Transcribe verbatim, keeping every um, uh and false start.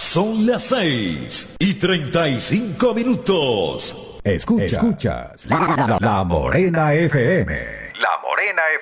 Son las seis y treinta y cinco minutos. Escucha, escuchas la, la, la Morena F M. La Morena